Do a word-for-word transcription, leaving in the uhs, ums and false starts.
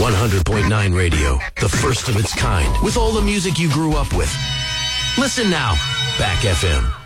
one hundred point nine Radio, the first of its kind, with all the music you grew up with. Listen now, Back F M.